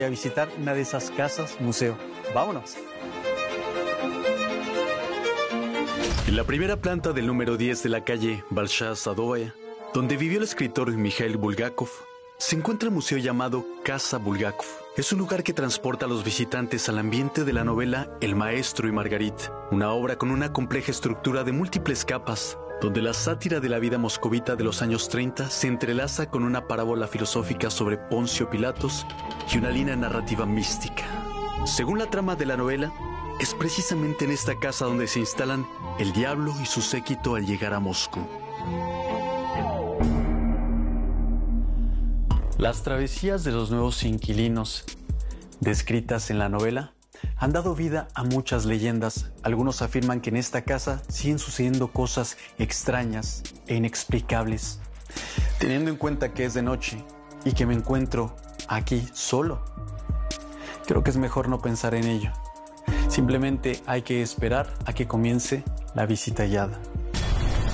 a visitar una de esas casas museo. ¡Vámonos! En la primera planta del número 10 de la calle Bolshaya Sadoya, donde vivió el escritor Mikhail Bulgakov, se encuentra el museo llamado Casa Bulgakov. Es un lugar que transporta a los visitantes al ambiente de la novela El Maestro y Margarita, una obra con una compleja estructura de múltiples capas, donde la sátira de la vida moscovita de los años 30 se entrelaza con una parábola filosófica sobre Poncio Pilatos y una línea narrativa mística. Según la trama de la novela, es precisamente en esta casa donde se instalan el diablo y su séquito al llegar a Moscú. Las travesías de los nuevos inquilinos, descritas en la novela, han dado vida a muchas leyendas. Algunos afirman que en esta casa siguen sucediendo cosas extrañas e inexplicables. Teniendo en cuenta que es de noche y que me encuentro aquí solo, creo que es mejor no pensar en ello. Simplemente hay que esperar a que comience la visita guiada.